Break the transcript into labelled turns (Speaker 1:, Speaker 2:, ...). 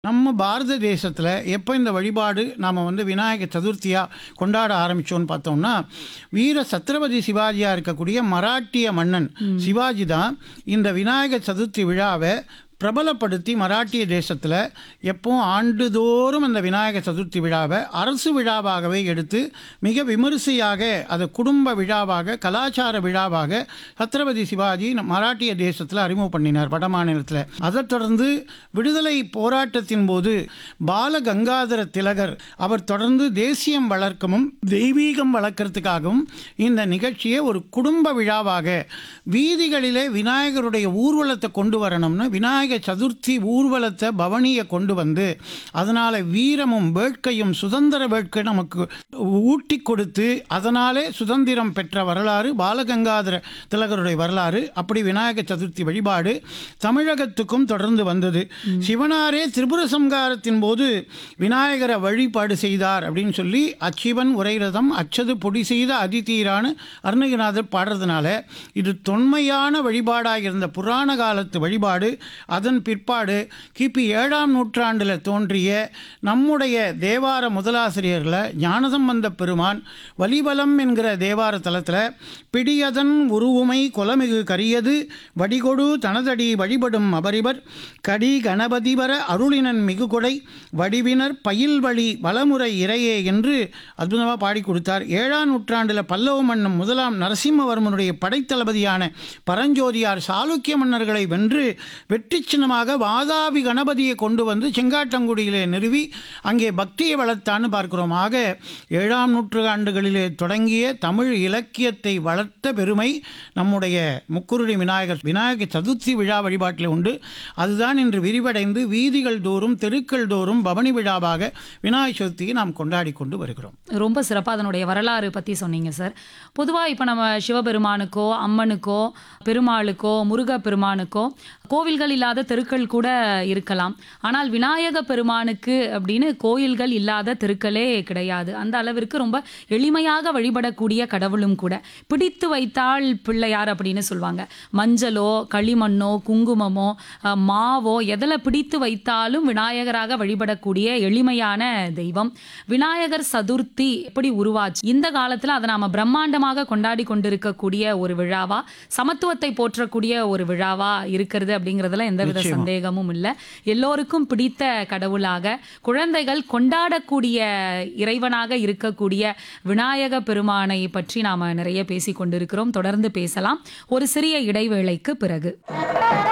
Speaker 1: நம்ம பாரத தேசத்தில் எப்போ இந்த வழிபாடு நாம் விநாயக சதுர்த்தியாக கொண்டாட ஆரம்பித்தோன்னு பார்த்தோம்னா, வீர சத்ரபதி சிவாஜியாக இருக்கக்கூடிய மராட்டிய மன்னன் சிவாஜி தான் இந்த விநாயக சதுர்த்தி விழாவை பிரபலப்படுத்தி மராட்டிய தேசத்தில் எப்பவும் ஆண்டுதோறும் அந்த விநாயக சதுர்த்தி விழாவை அரசு விழாவாகவே எடுத்து மிக விமரிசையாக அதை குடும்ப விழாவாக கலாச்சார விழாவாக சத்ரபதி சிவாஜி மராட்டிய தேசத்தில் அறிமுகம் பண்ணினார் வட மாநிலத்தில். அதைத் தொடர்ந்து விடுதலை போராட்டத்தின் போது பால கங்காதர திலகர் அவர் தொடர்ந்து தேசியம் வளர்க்கவும் தெய்வீகம் வளர்க்கறதுக்காகவும் இந்த நிகழ்ச்சியை ஒரு குடும்ப விழாவாக வீதிகளிலே விநாயகருடைய ஊர்வலத்தை கொண்டு வரணும்னு விநாயக சதுர்த்தி ஊர்வலத்தை பவனியை கொண்டு வந்து அதனால வீரமும் வேட்கையும் சுதந்திர வேட்கை நமக்கு ஊட்டி கொடுத்து அதனாலே சுதந்திரம் பெற்ற வரலாறு பாலகங்காதர திலகருடைய வரலாறு. அப்படி விநாயக சதுர்த்தி வழிபாடு தமிழகத்துக்கும் தொடர்ந்து வந்தது. சிவனாரே திரிபுர சம்ஹாரத்தின் போது விநாயகரை வழிபாடு செய்தார் அப்படின்னு சொல்லி அச்சிவன் உரைரதம் அச்சது பொடி செய்த அதிதீரான அருணகிரிநாதர் பாடுறதுனால இது தொன்மையான வழிபாடாக இருந்த புராண காலத்து வழிபாடு. அதன் பிற்பாடு கிபி 7ஆம் நூற்றாண்டில் தோன்றிய நம்முடைய தேவார முதலாசிரியர்களை ஞானசம்பந்த பெருமான் வலிபலம் என்கிற தேவார தலத்தில் பிடியதன் உருவுமை கொலமிகு கரியது வடிகொடு தனதடி வழிபடும் அபரிவர் கடி கணபதிவர அருளினன் மிகுகொடை வடிவினர் பயில் வழி வளமுறை இறையே என்று அற்புதமாக பாடி கொடுத்தார். 7ஆம் நூற்றாண்டில் பல்லவ மன்னன் முதலாம் நரசிம்மவர்மனுடைய படைத்தளபதியான பரஞ்சோதியார் சாளுக்கிய மன்னர்களை வென்று வெற்றி சின்னமாக வாதாபி கணபதியை கொண்டு வந்து செங்காட்டங்குடியிலே நிறுவி அங்கே பக்தியை வளர்த்தான்னு பார்க்கிறோம். ஆக 7ஆம் நூற்றாண்டுகளிலே தொடங்கிய தமிழ் இலக்கியத்தை வளர்த்த பெருமை நம்முடைய முக்குருடி விநாயக சதுர்த்தி விழா வழிபாட்டில் உண்டு. அதுதான் இன்று விரிவடைந்து வீதிகள் தோறும் தெருக்கள் தோறும் பவனி விழாவாக விநாயக சதுர்த்தியை நாம் கொண்டாடி கொண்டு வருகிறோம்.
Speaker 2: ரொம்ப சிறப்பாக அதனுடைய வரலாறு பற்றி சொன்னீங்க சார். பொதுவாக இப்போ நம்ம சிவபெருமானுக்கோ அம்மனுக்கோ பெருமாளுக்கோ முருக பெருமானுக்கோ கோவில்கள் இல்லாத தெருக்கள் கூட இருக்கலாம். ஆனால் விநாயக பெருமானுக்கு அப்படின்னு கோயில்கள் இல்லாத தெருக்களே கிடையாது. அந்த அளவிற்கு ரொம்ப எளிமையாக வழிபடக்கூடிய கடவுளும் கூட. பிடித்து வைத்தால் பிள்ளையார் அப்படின்னு சொல்லுவாங்க. மஞ்சளோ களிமண்ணோ குங்குமமோ மாவோ எதில் பிடித்து வைத்தாலும் விநாயகராக வழிபடக்கூடிய எளிமையான தெய்வம். விநாயகர் சதுர்த்தி எப்படி உருவாச்சு? இந்த காலத்தில் அதை நாம் பிரம்மாண்டமாக கொண்டாடி கொண்டிருக்கக்கூடிய ஒரு விழாவா, சமத்துவத்தை போற்றக்கூடிய ஒரு விழாவா இருக்கிறது அப்படிங்கிறதுல எந்தவித சந்தேகமும் இல்லை. எல்லோருக்கும் பிடித்த கடவுளாக குழந்தைகள் கொண்டாடக்கூடிய இறைவனாக இருக்கக்கூடிய விநாயக பெருமானை பற்றி நாம நிறைய பேசிக் கொண்டிருக்கிறோம். தொடர்ந்து பேசலாம் ஒரு சிறிய இடைவேளைக்கு பிறகு.